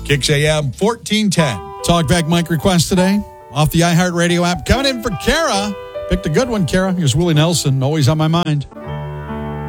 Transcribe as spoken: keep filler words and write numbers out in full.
Kicks A M fourteen ten. Talkback Mike request today off the iHeartRadio app. Coming in for Kara. Picked a good one, Kara. Here's Willie Nelson, always on my mind.